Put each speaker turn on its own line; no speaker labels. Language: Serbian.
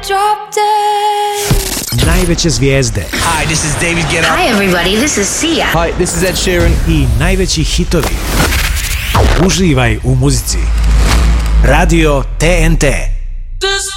drop dead.
Najveće zvijezde.
Hi, this is David Guetta.
Hi everybody, this is Sia.
Hi, this is Ed Sheeran.
I najveći hitovi. Uživaj u muzici. Radio TNT.